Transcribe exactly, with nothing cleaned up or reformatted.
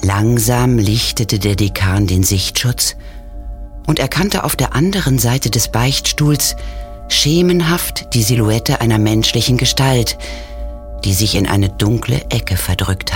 Langsam lichtete der Dekan den Sichtschutz und erkannte auf der anderen Seite des Beichtstuhls schemenhaft die Silhouette einer menschlichen Gestalt, die sich in eine dunkle Ecke verdrückt